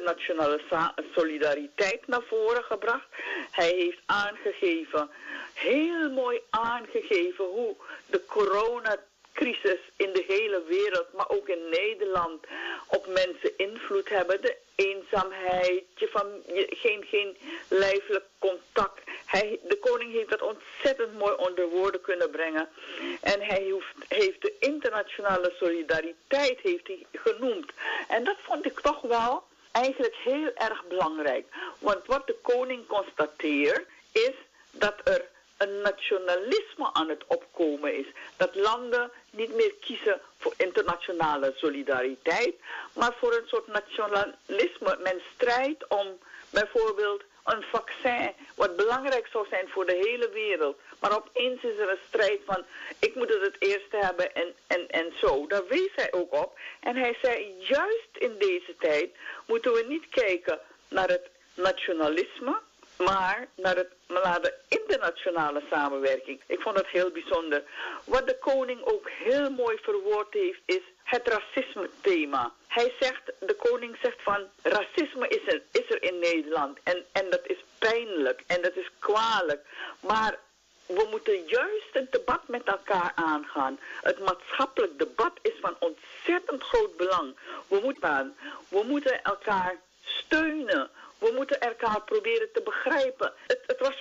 internationale solidariteit naar voren gebracht. Hij heeft aangegeven, heel mooi aangegeven, hoe de coronacrisis in de hele wereld, maar ook in Nederland, op mensen invloed hebben. De eenzaamheid, geen lijfelijk contact. De koning heeft dat ontzettend mooi onder woorden kunnen brengen. En hij heeft de internationale solidariteit genoemd. En dat vond ik toch wel eigenlijk heel erg belangrijk. Want wat de koning constateert is dat er een nationalisme aan het opkomen is. Dat landen niet meer kiezen voor internationale solidariteit, maar voor een soort nationalisme. Men strijdt om bijvoorbeeld een vaccin, wat belangrijk zou zijn voor de hele wereld. Maar opeens is er een strijd van, ik moet het eerste hebben en zo. Daar wees hij ook op. En hij zei, juist in deze tijd moeten we niet kijken naar het nationalisme, maar naar de internationale samenwerking. Ik vond het heel bijzonder. Wat de koning ook heel mooi verwoord heeft, is het racisme-thema. De koning zegt van, racisme is er in Nederland. En dat is pijnlijk en dat is kwalijk. Maar we moeten juist het debat met elkaar aangaan. Het maatschappelijk debat is van ontzettend groot belang. We moeten elkaar steunen. We moeten elkaar proberen te begrijpen. Het was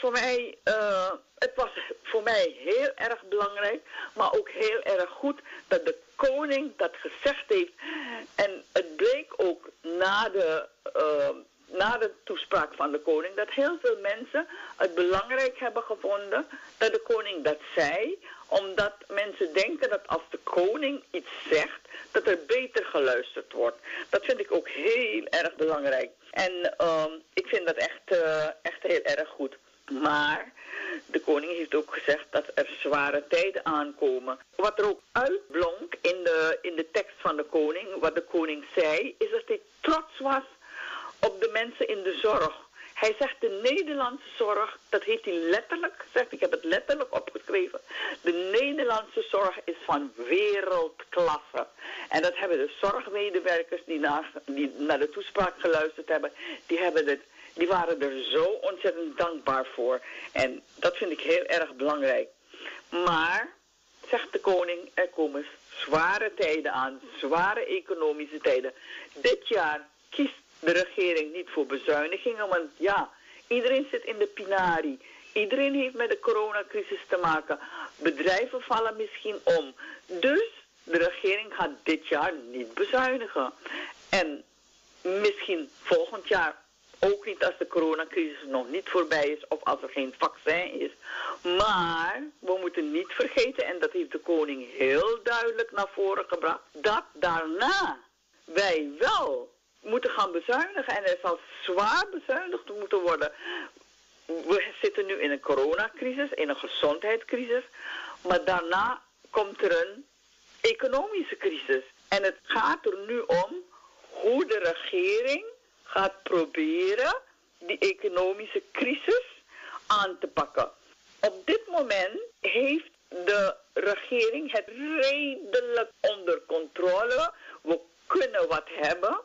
voor mij heel erg belangrijk, maar ook heel erg goed dat de koning dat gezegd heeft. En het bleek ook na de toespraak van de koning dat heel veel mensen het belangrijk hebben gevonden dat de koning dat zei, omdat mensen denken dat als de koning iets zegt, dat er beter geluisterd wordt. Dat vind ik ook heel erg belangrijk. En ik vind dat echt heel erg goed. Maar de koning heeft ook gezegd dat er zware tijden aankomen. Wat er ook uitblonk in de tekst van de koning, wat de koning zei, is dat hij trots was op de mensen in de zorg. Hij zegt de Nederlandse zorg, dat heeft hij letterlijk gezegd, ik heb het letterlijk opgeschreven. De Nederlandse zorg is van wereldklasse. En dat hebben de zorgmedewerkers die naar de toespraak geluisterd hebben, die waren er zo ontzettend dankbaar voor. En dat vind ik heel erg belangrijk. Maar, zegt de koning, er komen zware tijden aan, zware economische tijden. Dit jaar kiest de regering niet voor bezuinigingen, want ja, iedereen zit in de pinari. Iedereen heeft met de coronacrisis te maken. Bedrijven vallen misschien om. Dus de regering gaat dit jaar niet bezuinigen. En misschien volgend jaar ook niet als de coronacrisis nog niet voorbij is of als er geen vaccin is. Maar we moeten niet vergeten, en dat heeft de koning heel duidelijk naar voren gebracht, dat daarna wij wel moeten gaan bezuinigen en er zal zwaar bezuinigd moeten worden. We zitten nu in een coronacrisis, in een gezondheidscrisis, maar daarna komt er een economische crisis. En het gaat er nu om hoe de regering gaat proberen die economische crisis aan te pakken. Op dit moment heeft de regering het redelijk onder controle. We kunnen wat hebben.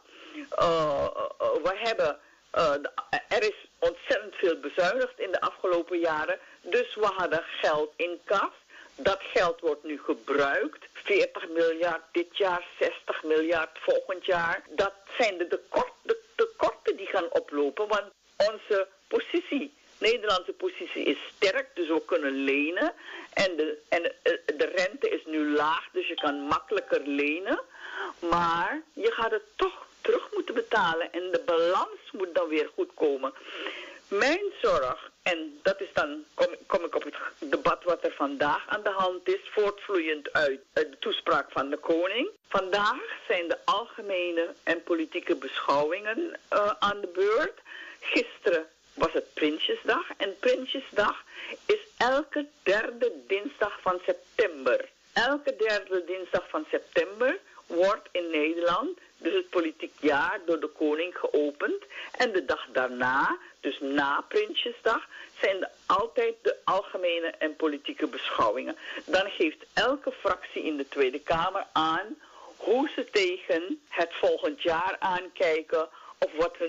Er is ontzettend veel bezuinigd in de afgelopen jaren. Dus we hadden geld in kas. Dat geld wordt nu gebruikt. 40 miljard dit jaar, 60 miljard volgend jaar. Dat zijn de tekorten die gaan oplopen. Want onze Nederlandse positie is sterk, dus we kunnen lenen. En de rente is nu laag, dus je kan makkelijker lenen. Maar je gaat het toch terug moeten betalen en de balans moet dan weer goed komen. Mijn zorg, en dat is dan, kom ik op het debat wat er vandaag aan de hand is, voortvloeiend uit de toespraak van de koning. Vandaag zijn de algemene en politieke beschouwingen aan de beurt. Gisteren was het Prinsjesdag en Prinsjesdag is elke derde dinsdag van september. Elke derde dinsdag van september wordt in Nederland dus het politiek jaar door de koning geopend. En de dag daarna, dus na Prinsjesdag, zijn altijd de algemene en politieke beschouwingen. Dan geeft elke fractie in de Tweede Kamer aan hoe ze tegen het volgend jaar aankijken of wat hun